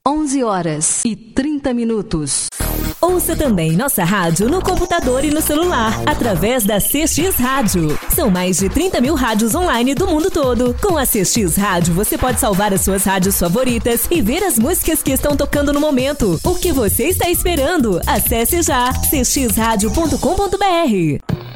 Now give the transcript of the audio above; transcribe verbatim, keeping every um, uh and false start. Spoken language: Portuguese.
onze horas e trinta minutos. Ouça também nossa rádio no computador e no celular, através da C X Rádio. São mais de trinta mil rádios online do mundo todo. Com a C X Rádio, você pode salvar as suas rádios favoritas e ver as músicas que estão tocando no momento. O que você está esperando? Acesse já c x rádio ponto com ponto b r.